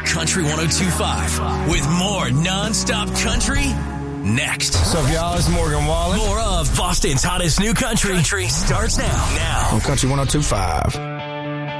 Country 102.5 with more non-stop country next. What's up, y'all? It's Morgan Wallen. More of Boston's hottest new country starts now. On Country 102.5.